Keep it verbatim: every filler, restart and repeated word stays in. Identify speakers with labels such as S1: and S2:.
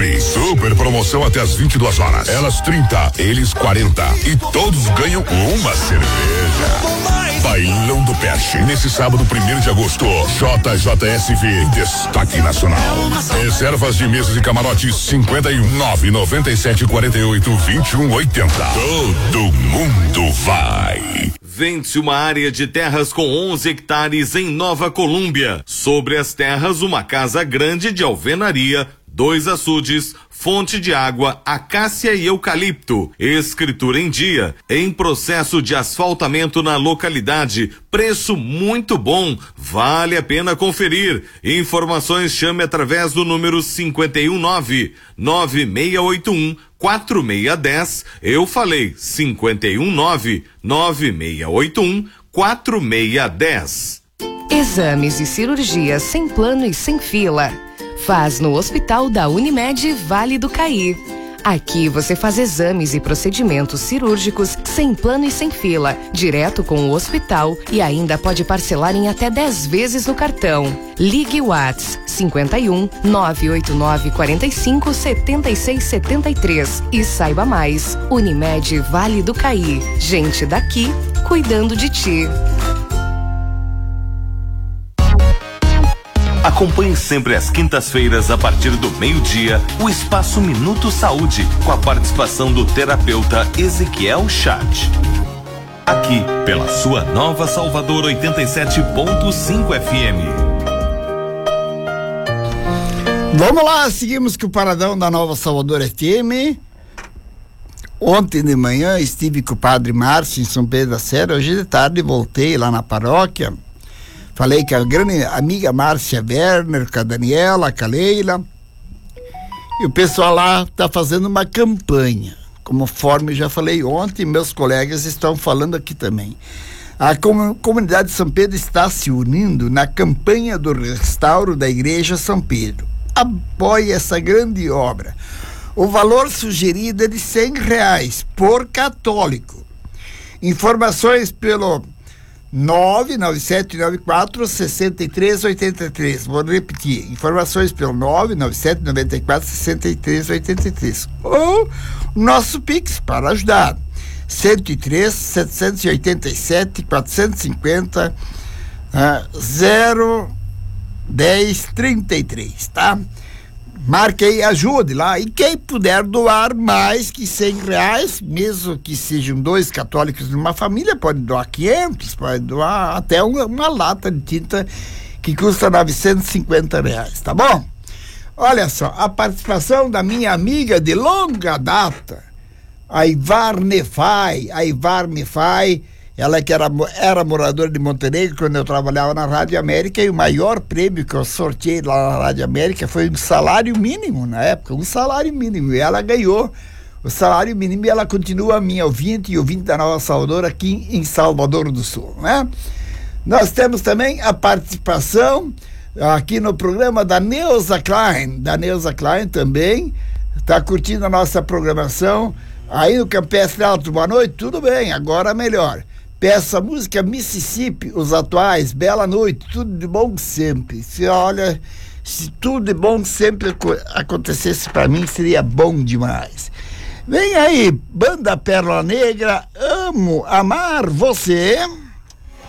S1: Delivery. Super promoção até as vinte e duas horas. Elas trinta, eles quarenta. E todos ganham uma cerveja. Bailão do Peixe. Nesse sábado, primeiro de agosto. J J S V. Destaque nacional. Reservas de mesas e camarotes cinquenta e um, nove noventa e sete, quarenta e oito, vinte e um, oitenta. Todo mundo vai.
S2: Vende-se uma área de terras com onze hectares em Nova Colômbia. Sobre as terras, uma casa grande de alvenaria, dois açudes, fonte de água, acácia e eucalipto. Escritura em dia. Em processo de asfaltamento na localidade. Preço muito bom. Vale a pena conferir. Informações chame através do número cinquenta e um nove, nove seis oito um, quatro seis um zero. Eu falei cinquenta e um nove, nove seis oito um, quatro seis um zero.
S3: Exames e cirurgias sem plano e sem fila. Faz no Hospital da Unimed Vale do Caí. Aqui você faz exames e procedimentos cirúrgicos sem plano e sem fila, direto com o hospital e ainda pode parcelar em até dez vezes no cartão. Ligue Whats cinquenta e um, nove oito nove, quarenta e cinco, setenta e seis, setenta e três e saiba mais. Unimed Vale do Caí. Gente daqui cuidando de ti.
S2: Acompanhe sempre às quintas-feiras, a partir do meio-dia, o Espaço Minuto Saúde, com a participação do terapeuta Ezequiel Chat. Aqui, pela sua Nova Salvador oitenta e sete ponto cinco F M.
S4: Vamos lá, seguimos com o Paradão da Nova Salvador F M. Ontem de manhã estive com o Padre Márcio em São Pedro da Serra, hoje de tarde voltei lá na paróquia. Falei com a grande amiga Márcia Werner, com a Daniela, com a Leila. E o pessoal lá está fazendo uma campanha. Conforme já falei ontem, meus colegas estão falando aqui também. A com- comunidade de São Pedro está se unindo na campanha do restauro da Igreja São Pedro. Apoie essa grande obra. O valor sugerido é de cem reais por católico. Informações pelo nove nove sete nove quatro, seis três oito três. Vou repetir. Informações pelo nove nove sete nove quatro, seis três oito três. Ou nosso Pix para ajudar. cento e três, setecentos e oitenta e sete, quatrocentos e cinquenta, uh, zero dez trinta e três, tá? Marque aí, ajude lá. E quem puder doar mais que cem reais, mesmo que sejam dois católicos numa família, pode doar quinhentos, pode doar até uma, uma lata de tinta que custa novecentos e cinquenta reais, tá bom? Olha só, a participação da minha amiga de longa data, a Ivar Nefai, a Ivar Nefai, ela que era, era moradora de Montenegro quando eu trabalhava na Rádio América, e o maior prêmio que eu sorteei lá na Rádio América foi um salário mínimo na época, um salário mínimo, e ela ganhou o salário mínimo e ela continua minha ouvinte e ouvinte da Nova Salvador aqui em Salvador do Sul, né? Nós temos também a participação aqui no programa da Neuza Klein, da Neuza Klein também, está curtindo a nossa programação aí no Campestre Alto. Boa noite, tudo bem, agora melhor. Peço a música Mississippi, os atuais, Bela Noite, tudo de bom sempre. Se olha, se tudo de bom sempre acontecesse para mim, seria bom demais. Vem aí, Banda Pérola Negra, Amo Amar Você.